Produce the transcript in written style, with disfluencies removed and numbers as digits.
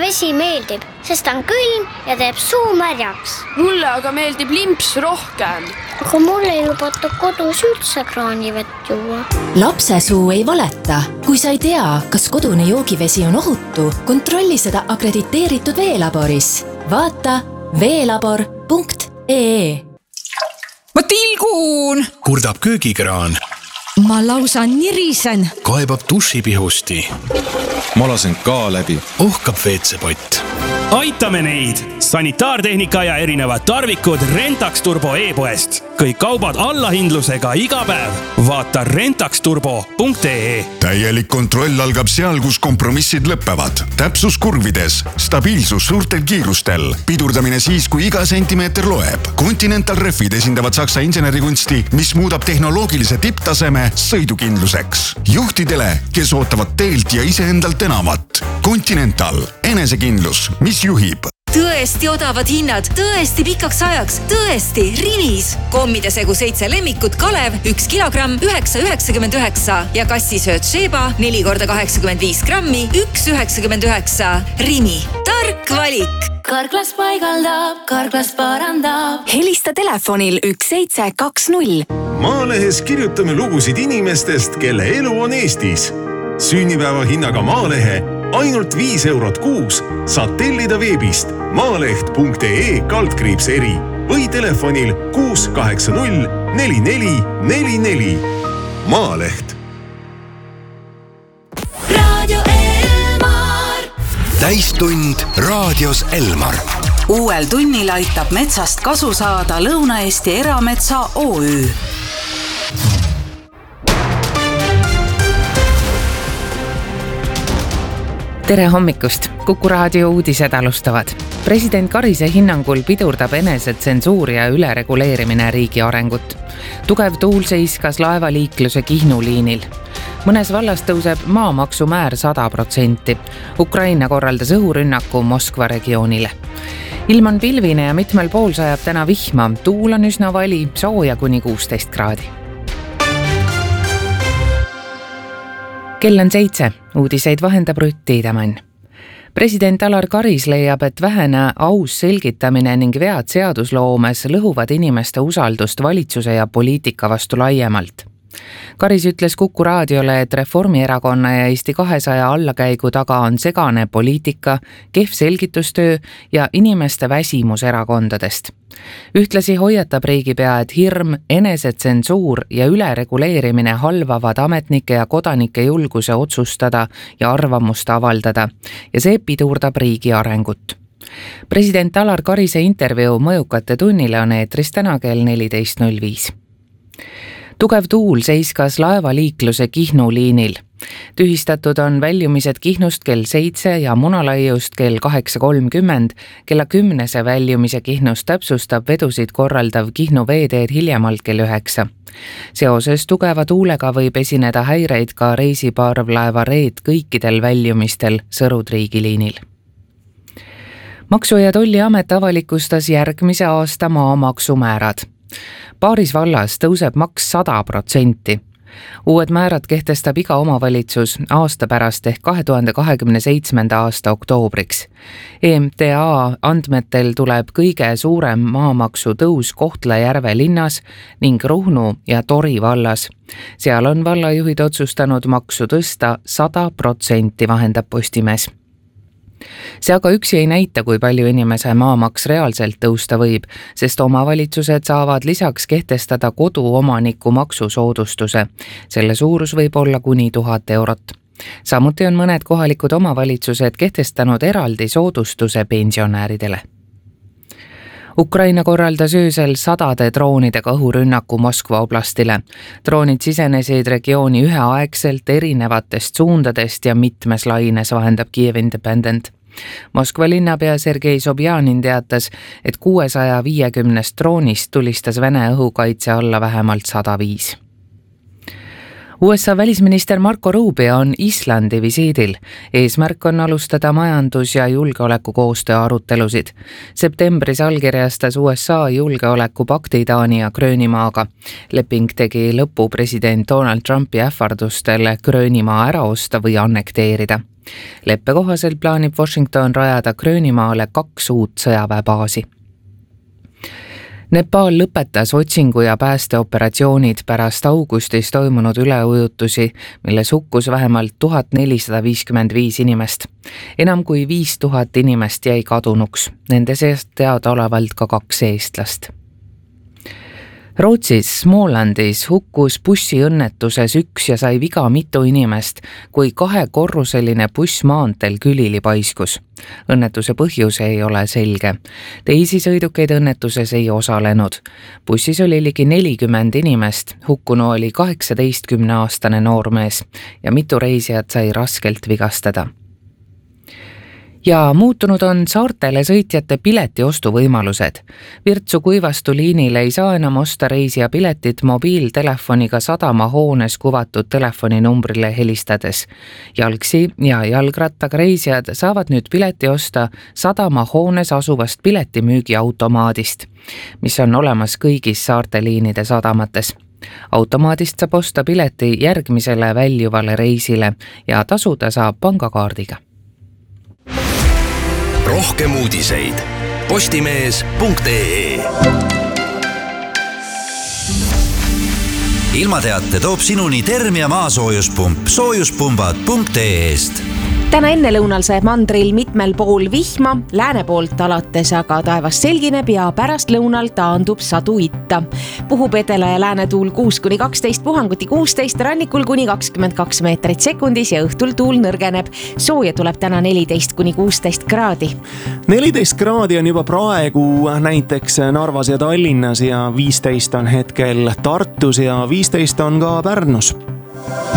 vesi meeldib, sest ta on külm ja teeb suu märjaks. Mulle aga meeldib limps rohkem. Aga mulle ei lubata kodus üldse kraanivett juua. Lapse suu ei valeta. Kui sa ei tea, kas kodune joogivesi on ohutu, kontrolli seda akrediteeritud veelaboris. Vaata veelabor.ee. Ma tilgun! Kurdab köögikraan. Ma lausa nirisen. Kaebab dušipihusti. Ma lasen ka läbi. Ohkab WC-pott. Aitame neid! Sanitaartehnika ja erinevad tarvikud Rentax Turbo e-poest. Kõik kaubad allahindlusega iga päev. Vaata rentaxturbo.ee. Täielik kontroll algab seal, kus kompromissid lõppevad. Täpsus kurvides, stabiilsus suurtel kiirustel, pidurdamine siis, kui iga sentimeeter loeb. Continental Refid esindavad Saksa insenerikunsti, mis muudab tehnoloogilise tipptaseme sõidukindluseks. Juhtidele, kes ootavad teelt ja iseendalt enamat. Continental, enesekindlus, mis juhib. Tõesti odavad hinnad, tõesti pikaks ajaks, tõesti Rimis. Kommide segu 7 lemmikut Kalev, 1 kilogramm, 9,99 ja kassisööt Sheba 4x85 grammi, 1,99. Rimi, tark valik. Karklas paigaldab, Karklas parandab. Helista telefonil 1720. Maalehes kirjutame lugusid inimestest, kelle elu on Eestis. Sünnipäeva hinnaga Maalehe ainult 5 eurot kuus saad tellida veebist maaleht.ee/eri või telefonil 680 4444. Maaleht. Radio Elmar. Täistund raadios Elmar. Uuel tunnil aitab metsast kasu saada Lõuna-Eesti Erametsa OÜ. Tere hommikust! Kuku raadio uudised alustavad. President Karise hinnangul pidurdab enesetsensuur ja ülereguleerimine riigi arengut. Tugev tuul seiskas laevaliikluse Kihnu liinil. Mõnes vallas tõuseb maamaksumäär 100%. Ukraina korraldas õhurünnaku Moskva regioonile. Ilm on pilvine ja mitmel pool sajab täna vihma. Tuul on üsna vali, sooja kuni 16 kraadi. Kell on 7. Uudiseid vahendab Rutt Tiidemann. President Alar Karis leiab, et vähene aus selgitamine ning vead seadusloomes lõhuvad inimeste usaldust valitsuse ja poliitika vastu laiemalt. Karis ütles Kuku raadiole, et Reformierakonna ja Eesti 200 allakäigu taga on segane poliitika, kehv selgitustöö ja inimeste väsimus erakondadest. Ühtlasi hoiatab riigipea, et hirm, enesetsensuur ja ülereguleerimine halvavad ametnike ja kodanike julguse otsustada ja arvamust avaldada ja see pidurdab riigi arengut. President Alar Karise intervjuu Mõjukate tunnile on eetris täna kell 14.05. Tugev tuul seiskas laevaliikluse Kihnu liinil. Tühistatud on väljumised Kihnust kell 7 ja Munalaiust kell 8.30. Kella 10 väljumise Kihnust täpsustab vedusid korraldav Kihnu veeteed hiljemalt kell 9. Seoses tugeva tuulega võib esineda häireid ka reisiparvlaeva Reet kõikidel väljumistel Sõrud-Riigi liinil. Maksu- ja Tolliamet avalikustas järgmise aasta maamaksumäärad. Paaris vallas tõuseb maks 100%. Uued määrad kehtestab iga omavalitsus aasta pärast ehk 2027. aasta oktoobriks. EMTA andmetel tuleb kõige suurem maamaksu tõus Kohtla-Järve linnas ning Ruhnu ja Tori vallas. Seal on vallajuhid otsustanud maksu tõsta 100%, vahendab Postimees. See aga üksi ei näita, kui palju inimese maamaks reaalselt tõusta võib, sest omavalitsused saavad lisaks kehtestada koduomaniku maksusoodustuse. Selle suurus võib olla kuni 1000 eurot. Samuti on mõned kohalikud omavalitsused kehtestanud eraldi soodustuse pensionääridele. Ukraina korraldas öösel 100 droonidega õhurünnaku Moskva oblastile. Droonid sisenesid regiooni üheaegselt erinevatest suundadest ja mitmes laines, vahendab Kiev Independent. Moskva linnapea Sergei Sobjanin teatas, et 650 droonist tulistas Vene õhukaitse alla vähemalt 105. USA välisminister Marco Rubio on Islandi visiidil. Eesmärk on alustada majandus- ja julgeolekukoostöö arutelusid. Septembris allkirjastas USA julgeolekupakti Taani ja Gröönimaaga. Leping tegi lõpu president Donald Trumpi ähvardustele Gröönimaa ära osta või annekteerida. Leppe kohaselt plaanib Washington rajada Gröönimaale 2 uut sõjaväebaasi. Nepal lõpetas otsingu ja päästeoperatsioonid pärast augustis toimunud üleujutusi, milles hukkus vähemalt 1455 inimest. Enam kui 5000 inimest jäi kadunuks, nende seast teadaolevalt ka 2 eestlast. Rootsis Smålandis hukkus bussiõnnetuses 1 ja sai viga mitu inimest, kui 2-korruseline buss maanteel külili paiskus. Õnnetuse põhjus ei ole selge. Teisi sõidukeid õnnetuses ei osalenud. Bussis oli ligi 40 inimest, hukkunu oli 18-aastane noormees ja mitu reisijat sai raskelt vigastada. Ja muutunud on saartele sõitjate piletiostuvõimalused. Virtsu Kuivastu liinile ei saa enam osta reisija piletit mobiiltelefoniga sadamahoones kuvatud telefoninumbrile helistades. Jalgsi ja jalgrattaga reisijad saavad nüüd pileti osta sadamahoones asuvast piletimüügiautomaadist, mis on olemas kõigis saarteliinide sadamates. Automaadist saab osta pileti järgmisele väljuvale reisile ja tasuda saab pangakaardiga. Rohkem uudiseid postimees.ee. Ilmateate toob sinuni Termia maasoojuspump soojuspumbad.ee-st. Täna ennelõunal sajab mandril mitmel pool vihma, lääne poolt alates aga taevas selgineb ja pärast lõunal taandub sadu itta. Puhub edela ja lääne tuul 6-12, puhanguti 16, rannikul kuni 22 meetrit sekundis ja õhtul tuul nõrgeneb. Sooja tuleb täna 14-16 kraadi. 14 kraadi on juba praegu näiteks Narvas ja Tallinnas ja 15 on hetkel Tartus ja 15 on ka Pärnus.